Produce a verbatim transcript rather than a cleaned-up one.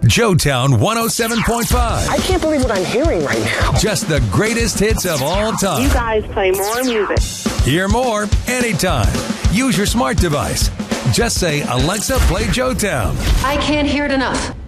Joetown one oh seven point five. I can't believe what I'm hearing right now. Just the greatest hits of all time. You guys play more music. Hear more anytime. Use your smart device. Just say, Alexa, play Joetown. I can't hear it enough.